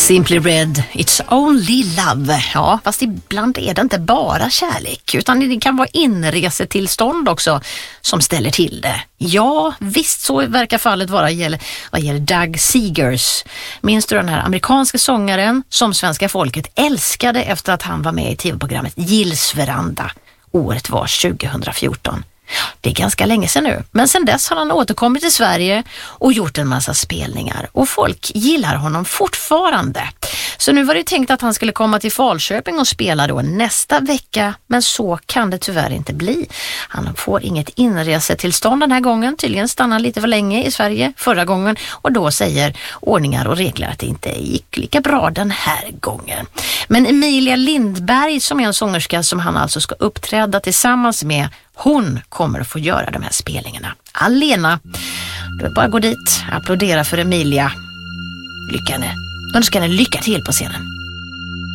Simply Red, It's Only Love. Ja, fast ibland är det inte bara kärlek, utan det kan vara inresetillstånd också som ställer till det. Ja, visst, så verkar fallet vara vad gäller Doug Seegers. Minns du den här amerikanska sångaren som svenska folket älskade efter att han var med i tv-programmet Gills veranda? Året var 2014. Det är ganska länge sedan nu, men sedan dess har han återkommit till Sverige och gjort en massa spelningar och folk gillar honom fortfarande. Så nu var det tänkt att han skulle komma till Falköping och spela då nästa vecka, men så kan det tyvärr inte bli. Han får inget inresetillstånd den här gången, tydligen stannade lite för länge i Sverige förra gången och då säger ordningar och regler att det inte gick lika bra den här gången. Men Emilia Lindberg, som är en sångerska som han alltså ska uppträda tillsammans med, hon kommer att få göra de här spelningarna alena. Då är bara gå dit, applådera för Emilia. Önska henne lycka till på scenen.